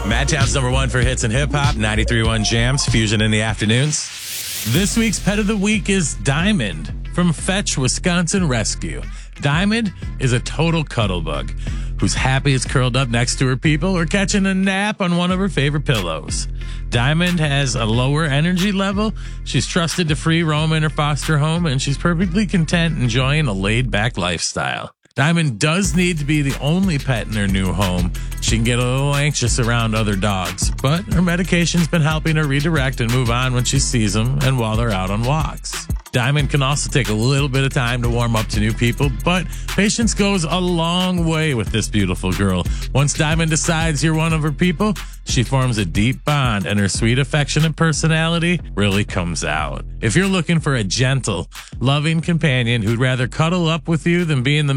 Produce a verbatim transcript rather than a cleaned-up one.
Madtown's number one for hits and hip hop, ninety-three point one Jams, Fusion in the afternoons. This week's pet of the week is Diamond from Fetch, Wisconsin Rescue. Diamond is a total cuddle bug who's happy it's curled up next to her people or catching a nap on one of her favorite pillows. Diamond has a lower energy level. She's trusted to free roam in her foster home, and she's perfectly content enjoying a laid-back lifestyle. Diamond does need to be the only pet in her new home. She can get a little anxious around other dogs, but her medication's been helping her redirect and move on when she sees them and while they're out on walks. Diamond can also take a little bit of time to warm up to new people, but patience goes a long way with this beautiful girl. Once Diamond decides you're one of her people, she forms a deep bond, and her sweet, affectionate personality really comes out. If you're looking for a gentle, loving companion who'd rather cuddle up with you than be in the